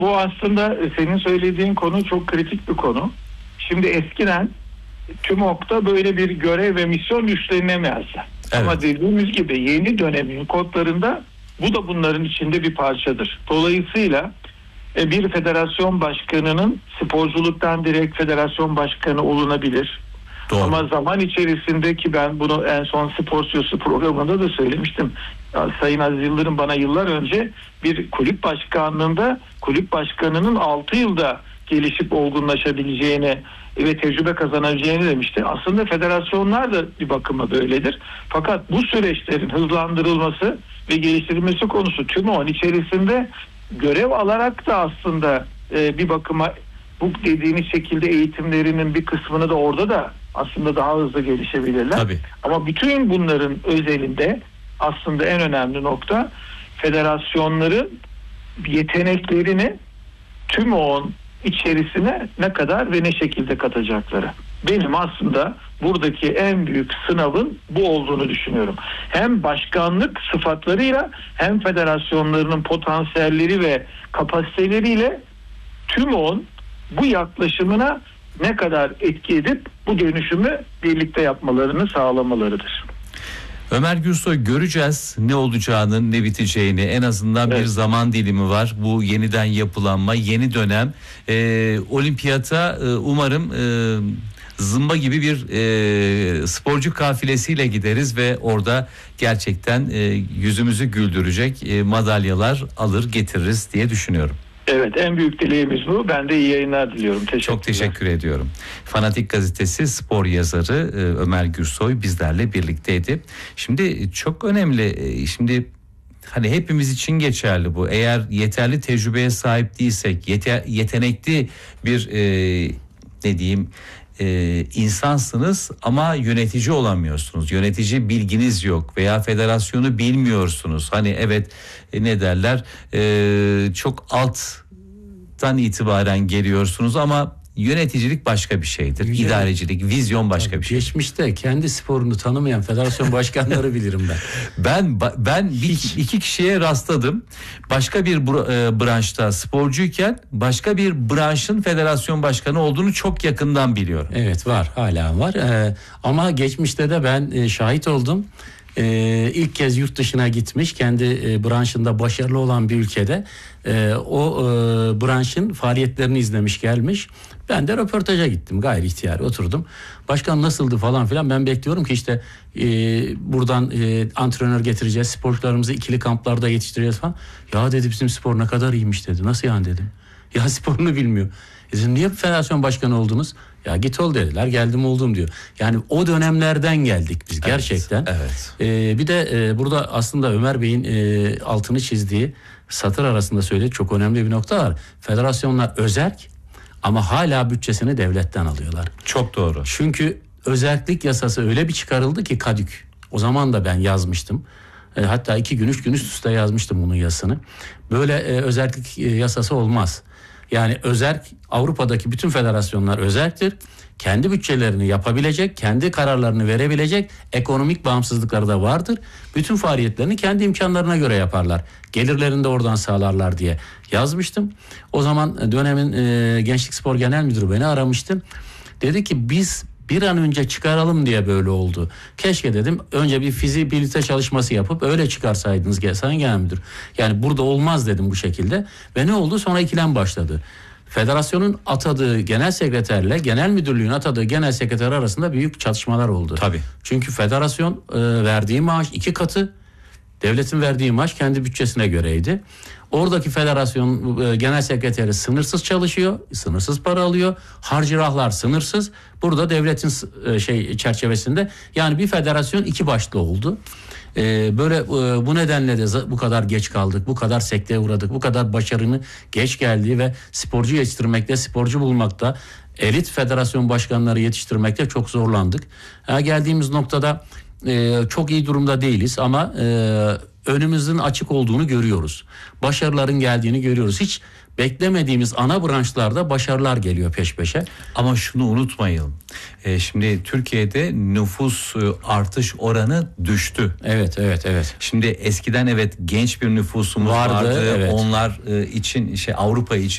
Bu aslında senin söylediğin konu çok kritik bir konu. Şimdi eskiden TÜMOK'ta böyle bir görev ve misyon üstlenemezdi. Evet. Ama dediğimiz gibi yeni dönemin kodlarında bu da bunların içinde bir parçadır. Dolayısıyla bir federasyon başkanının sporculuktan direkt federasyon başkanı olunabilir. Doğru. Ama zaman içerisinde, ki ben bunu en son Spor CEO'su programında da söylemiştim. Ya, Sayın Aziz Yıldırım bana yıllar önce bir kulüp başkanlığında kulüp başkanının 6 yılda gelişip olgunlaşabileceğini ve tecrübe kazanabileceğini demişti. Aslında federasyonlar da bir bakıma böyledir. Fakat bu süreçlerin hızlandırılması ve geliştirilmesi konusu TÜMOK'un içerisinde görev alarak da aslında bir bakıma bu dediğiniz şekilde eğitimlerinin bir kısmını da orada da aslında daha hızlı gelişebilirler. Tabii. Ama bütün bunların özelinde aslında en önemli nokta federasyonların yeteneklerini TÜMOK'un içerisine ne kadar ve ne şekilde katacakları. Benim aslında buradaki en büyük sınavın bu olduğunu düşünüyorum. Hem başkanlık sıfatlarıyla hem federasyonlarının potansiyelleri ve kapasiteleriyle TÜMOK'un bu yaklaşımına ne kadar etki edip bu dönüşümü birlikte yapmalarını sağlamalarıdır. Ömer Gürsoy, göreceğiz ne olacağını, ne biteceğini. En azından bir zaman dilimi var. Bu yeniden yapılanma, yeni dönem. Olimpiyata umarım zımba gibi bir sporcu kafilesiyle gideriz ve orada gerçekten yüzümüzü güldürecek madalyalar alır getiririz diye düşünüyorum. Evet, en büyük dileğimiz bu. Ben de iyi yayınlar diliyorum. Çok teşekkür ediyorum. Fanatik Gazetesi spor yazarı Ömer Gürsoy bizlerle birlikteydi. Şimdi çok önemli. Şimdi hani hepimiz için geçerli bu. Eğer yeterli tecrübeye sahip değilsek, yetenekli bir ne diyeyim insansınız ama yönetici olamıyorsunuz. Yönetici bilginiz yok veya federasyonu bilmiyorsunuz. Hani evet ne derler çok alttan itibaren geliyorsunuz ama yöneticilik başka bir şeydir. İdarecilik, vizyon başka bir şey. Geçmişte kendi sporunu tanımayan federasyon başkanları bilirim ben. Ben iki kişiye rastladım. Başka bir branşta sporcuyken başka bir branşın federasyon başkanı olduğunu çok yakından biliyorum. Evet, var, hala var. Ama geçmişte de ben şahit oldum. İlk kez yurt dışına gitmiş, kendi branşında başarılı olan bir ülkede o branşın faaliyetlerini izlemiş gelmiş. Ben de röportaja gittim, gayri ihtiyari oturdum. Başkan nasıldı falan filan, ben bekliyorum ki işte buradan antrenör getireceğiz, sporcularımızı ikili kamplarda yetiştireceğiz falan. Ya dedi, bizim spor ne kadar iyiymiş dedi. Nasıl yani dedim. Ya sporunu bilmiyor. Dedim niye federasyon başkanı oldunuz? Ya git ol dediler, geldim oldum diyor. Yani o dönemlerden geldik biz gerçekten. Evet. Bir de burada aslında Ömer Bey'in altını çizdiği, satır arasında söylediği çok önemli bir nokta var. Federasyonlar özerk ama hala bütçesini devletten alıyorlar. Çok doğru. Çünkü özerklik yasası öyle bir çıkarıldı ki kadük. O zaman da ben yazmıştım. Hatta 2 gün 3 gün üst üste yazmıştım bunun yasasını. Böyle özerklik yasası olmaz. Yani özerk, Avrupa'daki bütün federasyonlar özerktir. Kendi bütçelerini yapabilecek, kendi kararlarını verebilecek ekonomik bağımsızlıkları da vardır. Bütün faaliyetlerini kendi imkanlarına göre yaparlar. Gelirlerini de oradan sağlarlar diye yazmıştım. O zaman dönemin Gençlik Spor Genel Müdürü beni aramıştı. Dedi ki biz bir an önce çıkaralım diye böyle oldu. Keşke dedim önce bir fizibilite çalışması yapıp öyle çıkarsaydınız Sayın Genel Müdür. Yani burada olmaz dedim bu şekilde. Ve ne oldu? Sonra ikilem başladı. Federasyonun atadığı genel sekreterle genel müdürlüğün atadığı genel sekreter arasında büyük çatışmalar oldu. Tabii. Çünkü federasyon verdiği maaş 2 katı, devletin verdiği maaş kendi bütçesine göreydi. Oradaki federasyon genel sekreteri sınırsız çalışıyor, sınırsız para alıyor, harcırahlar sınırsız. Burada devletin çerçevesinde yani bir federasyon 2 başlı oldu. Böyle bu nedenle de bu kadar geç kaldık, bu kadar sekteye uğradık, bu kadar başarının geç geldiği ve sporcu yetiştirmekte, sporcu bulmakta, elit federasyon başkanları yetiştirmekte çok zorlandık. Geldiğimiz noktada çok iyi durumda değiliz ama önümüzün açık olduğunu görüyoruz. Başarıların geldiğini görüyoruz. Hiç beklemediğimiz ana branşlarda başarılar geliyor peş peşe. Ama şunu unutmayalım. Şimdi Türkiye'de nüfus artış oranı düştü. Evet. Şimdi eskiden evet genç bir nüfusumuz vardı. Evet. Onlar için Avrupa için